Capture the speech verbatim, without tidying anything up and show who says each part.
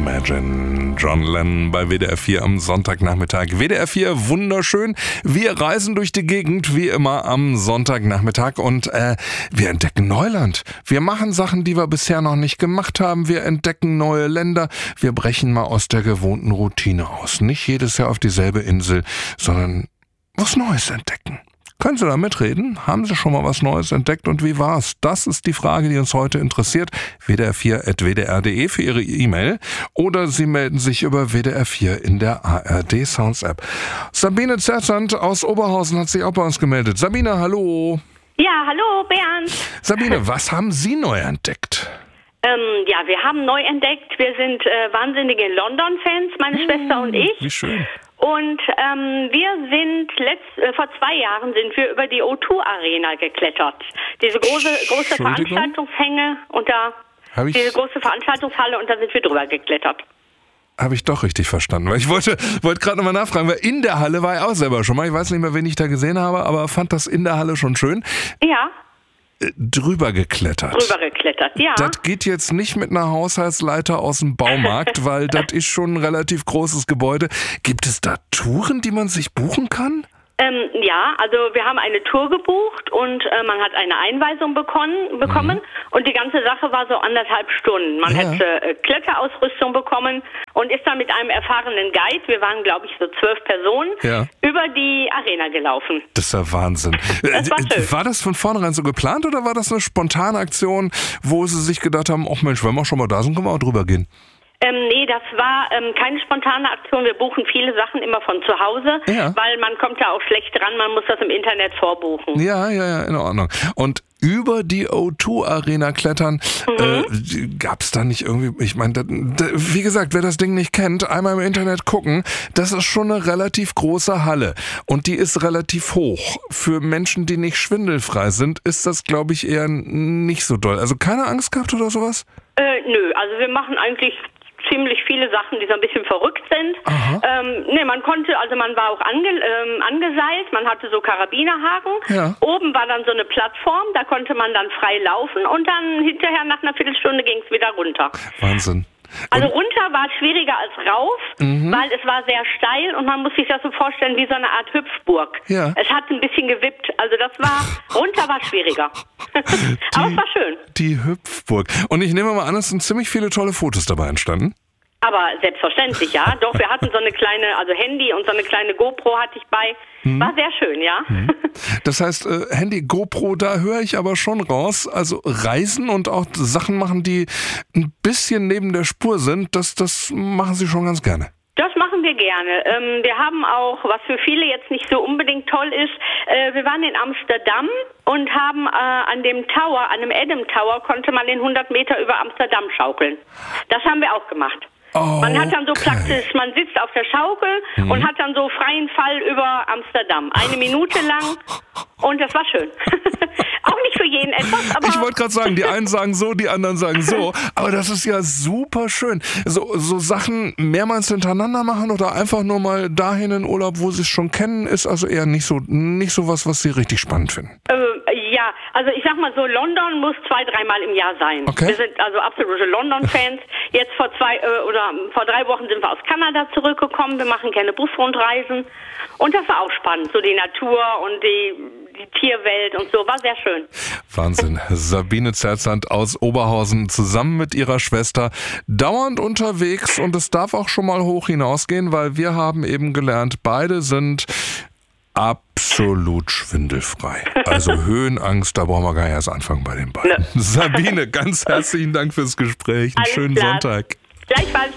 Speaker 1: Imagine. John Lennon bei W D R vier am Sonntagnachmittag. W D R vier, wunderschön. Wir reisen durch die Gegend, wie immer am Sonntagnachmittag, und äh, wir entdecken Neuland. Wir machen Sachen, die wir bisher noch nicht gemacht haben. Wir entdecken neue Länder. Wir brechen mal aus der gewohnten Routine aus. Nicht jedes Jahr auf dieselbe Insel, sondern was Neues entdecken. Können Sie da mitreden? Haben Sie schon mal was Neues entdeckt und wie war's? Das ist die Frage, die uns heute interessiert. W D R vier at w d r punkt d e für Ihre E-Mail. Oder Sie melden sich über W D R vier in der A R D Sounds App. Sabine Zerzand aus Oberhausen hat sich auch bei uns gemeldet. Sabine, hallo.
Speaker 2: Ja, hallo Bernd.
Speaker 1: Sabine, was haben Sie neu entdeckt?
Speaker 2: Ähm, ja, wir haben neu entdeckt, wir sind äh, wahnsinnige London-Fans, meine hm, Schwester und ich.
Speaker 1: Wie schön.
Speaker 2: Und ähm, wir sind letzt, äh, vor zwei Jahren sind wir über die O zwei Arena geklettert. Diese große große Veranstaltungshänge und da diese große Veranstaltungshalle, und da sind wir drüber geklettert.
Speaker 1: Habe ich doch richtig verstanden. Weil ich wollte, wollte gerade nochmal nachfragen, weil in der Halle war ich auch selber schon mal. Ich weiß nicht mehr, wen ich da gesehen habe, aber fand das in der Halle schon schön.
Speaker 2: Ja.
Speaker 1: Drüber geklettert.
Speaker 2: Drüber geklettert, ja.
Speaker 1: Das geht jetzt nicht mit einer Haushaltsleiter aus dem Baumarkt, weil das ist schon ein relativ großes Gebäude. Gibt es da Touren, die man sich buchen kann? Ähm,
Speaker 2: ja, also wir haben eine Tour gebucht und äh, man hat eine Einweisung bekommen, bekommen mhm. und die ganze Sache war so anderthalb Stunden. Man ja. hätte äh, Kletterausrüstung bekommen und ist dann mit einem erfahrenen Guide, wir waren glaube ich so zwölf Personen, ja. über die Arena gelaufen.
Speaker 1: Das ist ja Wahnsinn.
Speaker 2: Das war schön.
Speaker 1: War das von vornherein so geplant oder war das eine spontane Aktion, wo Sie sich gedacht haben, ach Mensch, wenn wir schon mal da sind, können wir auch drüber gehen?
Speaker 2: Ähm, nee, das war ähm, keine spontane Aktion. Wir buchen viele Sachen immer von zu Hause, ja. weil man kommt da auch schlecht dran, man muss das im Internet vorbuchen.
Speaker 1: Ja, ja, ja, in Ordnung. Und über die O zwei Arena klettern, mhm. äh, gab es da nicht irgendwie, ich meine, wie gesagt, wer das Ding nicht kennt, einmal im Internet gucken, das ist schon eine relativ große Halle und die ist relativ hoch. Für Menschen, die nicht schwindelfrei sind, ist das, glaube ich, eher nicht so doll. Also keine Angst gehabt oder sowas?
Speaker 2: Äh, nö, also wir machen eigentlich ziemlich viele Sachen, die so ein bisschen verrückt sind. Ähm, ne, man konnte, also man war auch ange, ähm, angeseilt, man hatte so Karabinerhaken. Ja. Oben war dann so eine Plattform, da konnte man dann frei laufen und dann hinterher nach einer Viertelstunde ging es wieder runter.
Speaker 1: Wahnsinn.
Speaker 2: Also runter war schwieriger als rauf, mhm. weil es war sehr steil und man muss sich das so vorstellen wie so eine Art Hüpfburg. Ja. Es hat ein bisschen gewippt, also das war, runter war schwieriger. Die, aber es war schön.
Speaker 1: Die Hüpfburg. Und ich nehme mal an, es sind ziemlich viele tolle Fotos dabei entstanden.
Speaker 2: Aber selbstverständlich, ja. Doch, wir hatten so eine kleine, also Handy und so eine kleine GoPro hatte ich bei. War sehr schön, ja.
Speaker 1: Das heißt, äh, Handy, GoPro, da höre ich aber schon raus, also Reisen und auch Sachen machen, die ein bisschen neben der Spur sind, das, das machen Sie schon ganz gerne.
Speaker 2: Das machen wir gerne. Ähm, wir haben auch, was für viele jetzt nicht so unbedingt toll ist, äh, wir waren in Amsterdam und haben äh, an dem Tower, an dem Adam Tower, konnte man in hundert Meter über Amsterdam schaukeln. Das haben wir auch gemacht. Oh, man hat dann so
Speaker 1: okay.
Speaker 2: praktisch, man sitzt auf der Schaukel mhm. und hat dann so freien Fall über Amsterdam. Eine Minute lang und das war schön. Auch nicht für jeden etwas, aber...
Speaker 1: Ich wollte gerade sagen, die einen sagen so, die anderen sagen so, aber das ist ja super schön. So, so Sachen mehrmals hintereinander machen oder einfach nur mal dahin in Urlaub, wo Sie es schon kennen, ist also eher nicht so, nicht so was, was Sie richtig spannend finden.
Speaker 2: Äh, ja, also ich sag mal so, London muss zwei, dreimal im Jahr sein. Okay. Wir sind also absolute London-Fans. Jetzt vor zwei äh, oder vor drei Wochen sind wir aus Kanada zurückgekommen. Wir machen gerne Busrundreisen und das war auch spannend. So die Natur und die, die Tierwelt und so, war sehr schön.
Speaker 1: Wahnsinn. Sabine Zerzand aus Oberhausen zusammen mit ihrer Schwester dauernd unterwegs und es darf auch schon mal hoch hinausgehen, weil wir haben eben gelernt, beide sind absolut schwindelfrei. Also Höhenangst, da brauchen wir gar nicht erst anfangen bei den beiden. Ne. Sabine, ganz herzlichen Dank fürs Gespräch. Einen
Speaker 2: Alles
Speaker 1: schönen
Speaker 2: klar.
Speaker 1: Sonntag.
Speaker 2: Gleichfalls.